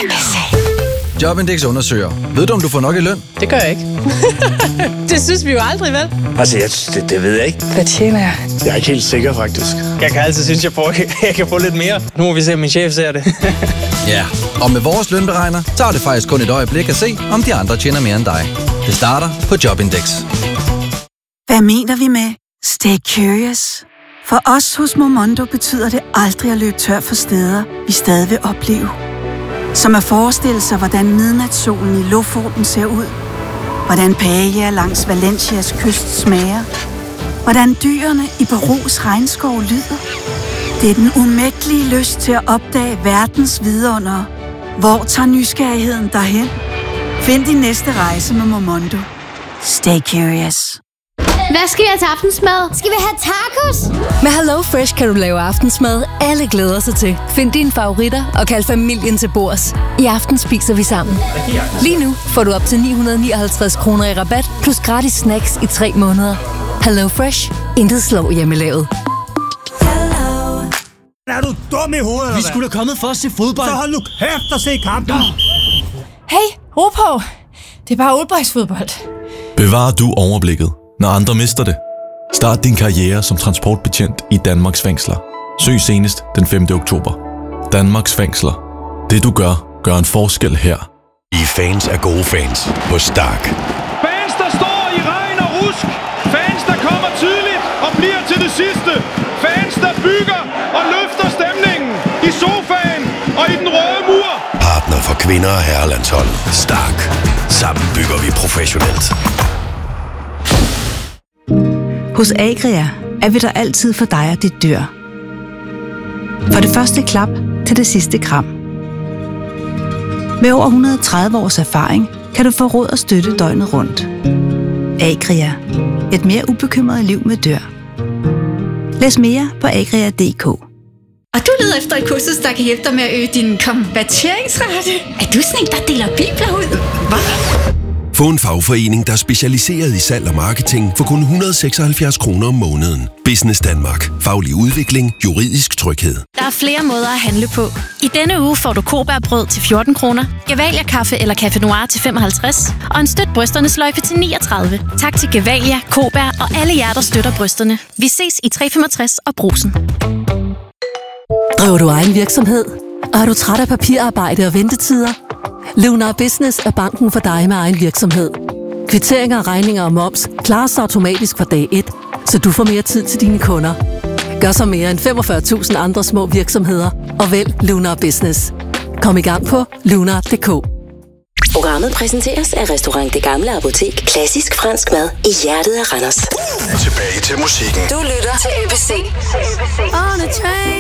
Jobindex undersøger. Ved du, om du får nok i løn? Det gør jeg ikke. Det synes vi jo aldrig, vel? Altså, det ved jeg ikke. Hvad tjener jeg? Jeg er ikke helt sikker, faktisk. Jeg kan altid synes, jeg kan få lidt mere. Nu må vi se, om min chef ser det. Ja, og med vores lønberegner tager det faktisk kun et øjeblik at se, om de andre tjener mere end dig. Det starter på Jobindex. Hvad mener vi med stay curious? For os hos Momondo betyder det aldrig at løbe tør for steder, vi stadig vil opleve. Som at forestille sig, hvordan midnatssolen i Lofoten ser ud. Hvordan paella langs Valencias kyst smager. Hvordan dyrene i Perus regnskov lyder. Det er den umægtelige lyst til at opdage verdens vidundere. Hvor tager nysgerrigheden derhen? Find din næste rejse med Momondo. Stay curious. Hvad skal vi have til aftensmad? Skal vi have tacos? Med HelloFresh kan du lave aftensmad, alle glæder sig til. Find dine favoritter og kald familien til bords. I aften spiser vi sammen. Lige nu får du op til 959 kroner i rabat, plus gratis snacks i 3 måneder. HelloFresh. Intet slår hjemmelavet. Er du dum i hovedet? Vi skulle da kommet for at se fodbold. Så hold nu kæft og se kampen. Hey, ro på. Det er bare oldboysfodbold. Bevarer du overblikket, når andre mister det? Start din karriere som transportbetjent i Danmarks fængsler. Søg senest den 5. oktober. Danmarks fængsler. Det du gør en forskel her. I fans af gode fans på Stark. Fans, der står i regn og rusk. Fans, der kommer tidligt og bliver til det sidste. Fans, der bygger og løfter stemningen i sofaen og i den røde mur. Partner for kvinder og herrelandshold. Stark. Sammen bygger vi professionelt. Hos Agria er vi der altid for dig og dit dyr. Fra det første klap til det sidste kram. Med over 130 års erfaring kan du få råd og støtte døgnet rundt. Agria. Et mere ubekymret liv med dyr. Læs mere på agria.dk. Og du leder efter et kursus, der kan hjælpe dig med at øge din konverteringsrate. Er du sådan en, der deler bibler ud? Hvad? Få en fagforening, der er specialiseret i salg og marketing for kun 176 kroner om måneden. Business Danmark. Faglig udvikling. Juridisk tryghed. Der er flere måder at handle på. I denne uge får du Kobærbrød til 14 kroner, Gevalia kaffe eller Café Noir til 55 og en støt brysterne sløjfe til 39. Tak til Gevalia, Kobær og alle jer, der støtter brysterne. Vi ses i 365 og Brugsen. Driver du egen virksomhed? Og er du træt af papirarbejde og ventetider? Lunar Business er banken for dig med egen virksomhed. Kvitteringer, regninger og moms klares automatisk fra dag 1, så du får mere tid til dine kunder. Gør så mere end 45.000 andre små virksomheder og vælg Lunar Business. Kom i gang på lunar.dk. Programmet præsenteres af Restaurant Det Gamle Apotek. Klassisk fransk mad i hjertet af Randers. Tilbage til musikken. Du lytter til ABC. On a train.